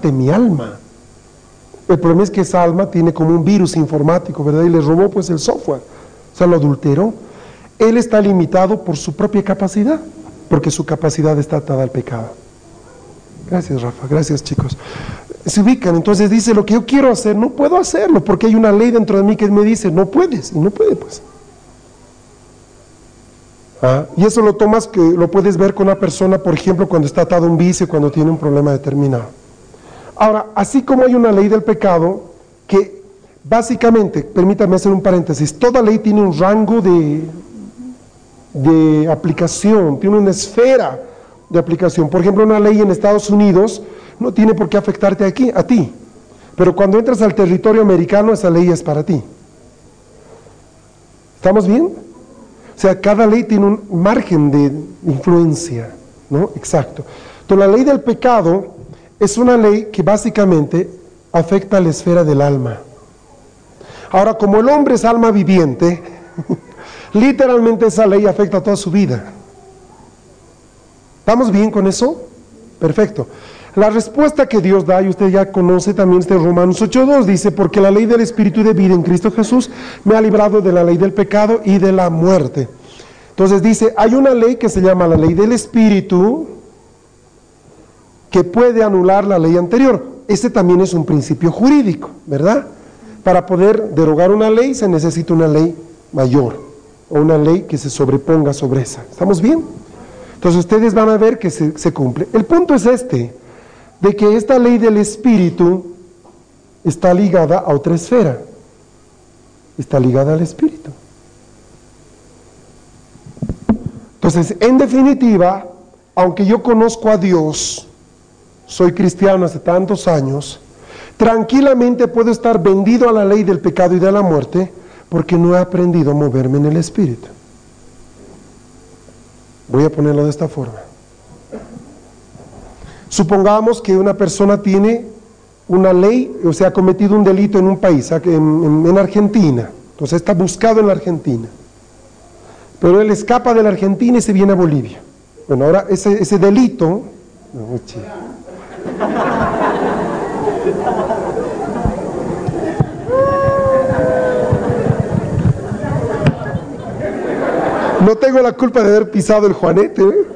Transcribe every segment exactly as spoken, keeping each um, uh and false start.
parte mi alma. El problema es que esa alma tiene como un virus informático, ¿verdad? Y le robó pues el software, o sea, lo adulteró. Él está limitado por su propia capacidad, porque su capacidad está atada al pecado. Gracias, Rafa, gracias, chicos. Se ubican, entonces dice, lo que yo quiero hacer, no puedo hacerlo, porque hay una ley dentro de mí que me dice, no puedes, y no puede, pues. Ah, y eso lo tomas, que lo puedes ver con una persona, por ejemplo, cuando está atado a un vicio, cuando tiene un problema determinado. Ahora, así como hay una ley del pecado, que básicamente, permítame hacer un paréntesis, toda ley tiene un rango de, de aplicación, tiene una esfera de aplicación. Por ejemplo, una ley en Estados Unidos no tiene por qué afectarte aquí, a ti, pero cuando entras al territorio americano, esa ley es para ti. ¿Estamos bien? O sea, cada ley tiene un margen de influencia, ¿no? Exacto. Entonces, la ley del pecado es una ley que básicamente afecta a la esfera del alma. Ahora, como el hombre es alma viviente, literalmente esa ley afecta a toda su vida. ¿Estamos bien con eso? Perfecto. La respuesta que Dios da, y usted ya conoce también este Romanos ocho dos, dice, porque la ley del Espíritu de vida en Cristo Jesús me ha librado de la ley del pecado y de la muerte. Entonces dice, hay una ley que se llama la ley del Espíritu, que puede anular la ley anterior. Este también es un principio jurídico, ¿verdad? Para poder derogar una ley se necesita una ley mayor, o una ley que se sobreponga sobre esa. ¿Estamos bien? Entonces ustedes van a ver que se, se cumple. El punto es este, de que esta ley del Espíritu está ligada a otra esfera. Está ligada al Espíritu. Entonces, en definitiva, aunque yo conozco a Dios, soy cristiano hace tantos años, tranquilamente puedo estar vendido a la ley del pecado y de la muerte, porque no he aprendido a moverme en el Espíritu. Voy a ponerlo de esta forma. Supongamos que una persona tiene una ley, o sea, ha cometido un delito en un país, en, en, en Argentina, entonces está buscado en la Argentina, pero él escapa de la Argentina y se viene a Bolivia. Bueno, ahora ese, ese delito, no, no tengo la culpa de haber pisado el Juanete, ¿eh?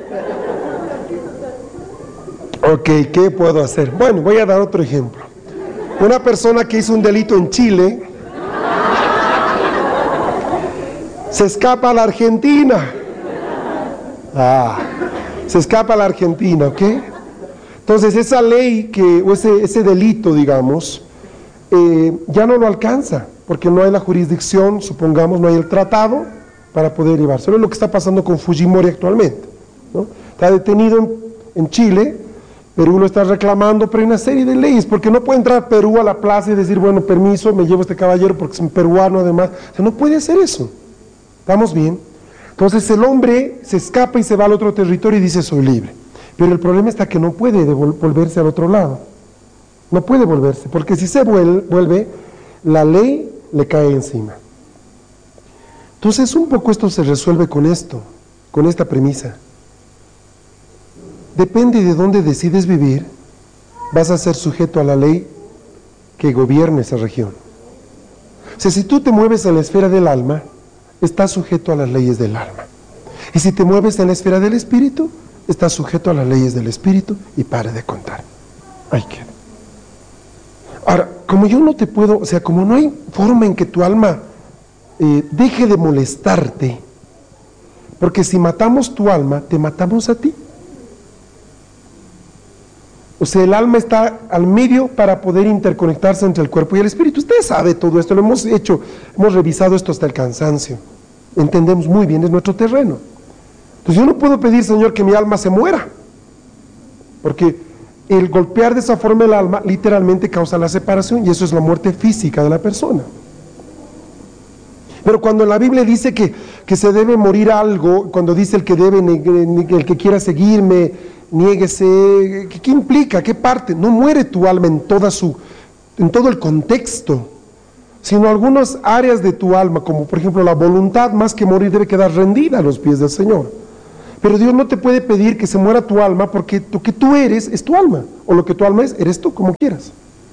Ok, ¿qué puedo hacer? Bueno, voy a dar otro ejemplo. Una persona que hizo un delito en Chile se escapa a la Argentina. Ah, se escapa a la Argentina, ¿ok? Entonces esa ley, que, o ese, ese delito, digamos, eh, ya no lo alcanza, porque no hay la jurisdicción, supongamos, no hay el tratado para poder llevárselo. Es lo que está pasando con Fujimori actualmente, ¿no? Está detenido en, en Chile. Perú lo está reclamando, pero hay una serie de leyes, porque no puede entrar Perú a la plaza y decir, bueno, permiso, me llevo a este caballero porque es un peruano además. O sea, no puede hacer eso. ¿Estamos bien? Entonces el hombre se escapa y se va al otro territorio y dice, soy libre. Pero el problema está que no puede volverse al otro lado. No puede volverse, porque si se vuelve, la ley le cae encima. Entonces un poco esto se resuelve con esto, con esta premisa. Depende de dónde decides vivir, vas a ser sujeto a la ley que gobierne esa región. O sea, si tú te mueves en la esfera del alma, estás sujeto a las leyes del alma. Y si te mueves en la esfera del espíritu, estás sujeto a las leyes del espíritu, y pare de contar. Ahí queda. Ahora, como yo no te puedo, o sea, como no hay forma en que tu alma eh, deje de molestarte, porque si matamos tu alma, te matamos a ti. O sea, el alma está al medio para poder interconectarse entre el cuerpo y el espíritu. Usted sabe todo esto, lo hemos hecho, hemos revisado esto hasta el cansancio. Entendemos muy bien, es nuestro terreno. Entonces yo no puedo pedir, Señor, que mi alma se muera, porque el golpear de esa forma el alma literalmente causa la separación, y eso es la muerte física de la persona. Pero cuando la Biblia dice que, que se debe morir algo, cuando dice el que debe, el que quiera seguirme, niéguese, ¿qué implica? ¿Qué parte? No muere tu alma en toda su, en todo el contexto, sino algunas áreas de tu alma, como por ejemplo la voluntad, más que morir debe quedar rendida a los pies del Señor. Pero Dios no te puede pedir que se muera tu alma, porque lo que tú eres es tu alma, o lo que tu alma es, eres tú, como quieras.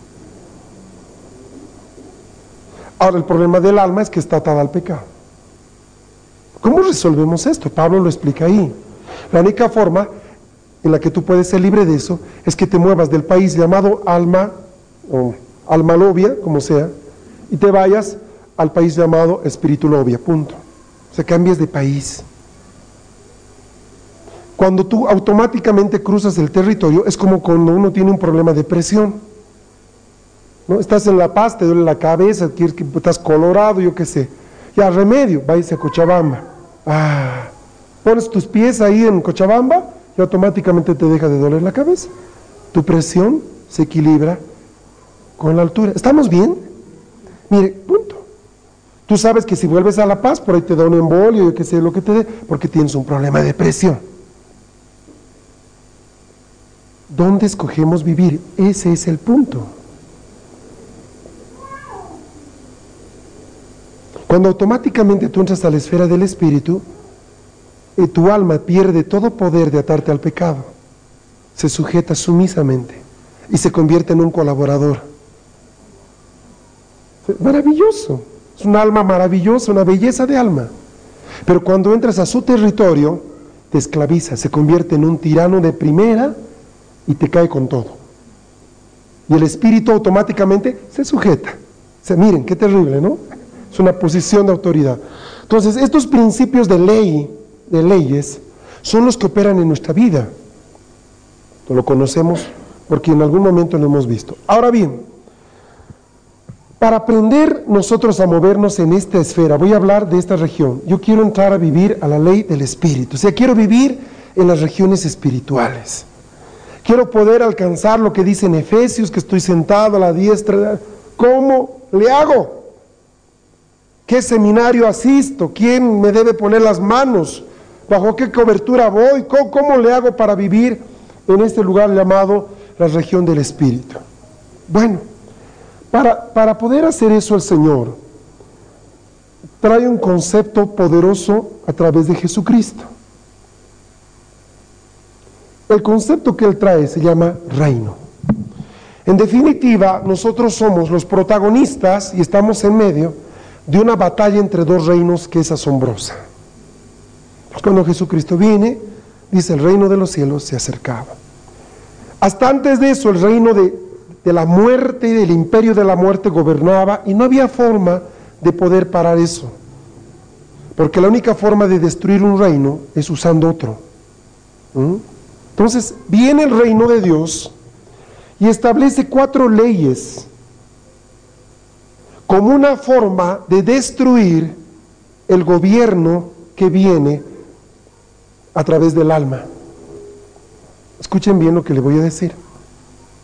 Ahora, el problema del alma es que está atada al pecado. ¿Cómo resolvemos esto? Pablo lo explica ahí. La única forma en la que tú puedes ser libre de eso es que te muevas del país llamado alma, o alma lobia, como sea, y te vayas al país llamado espíritu lobia, punto. O sea, cambies de país. Cuando tú automáticamente cruzas el territorio, es como cuando uno tiene un problema de presión, ¿no? Estás en La Paz, te duele la cabeza, quieres que estás colorado, yo qué sé. Ya, remedio, váyase a Cochabamba. Ah, pones tus pies ahí en Cochabamba y automáticamente te deja de doler la cabeza. Tu presión se equilibra con la altura. ¿Estamos bien? Mire, punto. Tú sabes que si vuelves a La Paz, por ahí te da un embolio, yo qué sé lo que te dé, porque tienes un problema de presión. ¿Dónde escogemos vivir? Ese es el punto. Cuando automáticamente tú entras a la esfera del espíritu, eh, tu alma pierde todo poder de atarte al pecado, se sujeta sumisamente y se convierte en un colaborador. Maravilloso, es un alma maravillosa, una belleza de alma. Pero cuando entras a su territorio, te esclaviza, se convierte en un tirano de primera y te cae con todo. Y el espíritu automáticamente se sujeta. O sea, miren, qué terrible, ¿no? Es una posición de autoridad. Entonces, estos principios de ley, de leyes, son los que operan en nuestra vida. Lo conocemos porque en algún momento lo hemos visto. Ahora bien, para aprender nosotros a movernos en esta esfera, voy a hablar de esta región. Yo quiero entrar a vivir a la ley del espíritu. O sea, quiero vivir en las regiones espirituales. Quiero poder alcanzar lo que dice en Efesios, que estoy sentado a la diestra. ¿Cómo le hago? ¿Qué seminario asisto? ¿Quién me debe poner las manos? ¿Bajo qué cobertura voy? ¿Cómo, cómo le hago para vivir en este lugar llamado la región del Espíritu? Bueno, para, para poder hacer eso el Señor trae un concepto poderoso a través de Jesucristo. El concepto que Él trae se llama reino. En definitiva, nosotros somos los protagonistas y estamos en medio de una batalla entre dos reinos que es asombrosa. Cuando Jesucristo viene, dice, el reino de los cielos se acercaba. Hasta antes de eso, el reino de, de la muerte y del imperio de la muerte gobernaba y no había forma de poder parar eso. Porque la única forma de destruir un reino es usando otro. ¿Mm? Entonces, viene el reino de Dios y establece cuatro leyes como una forma de destruir el gobierno que viene a través del alma. Escuchen bien lo que les voy a decir.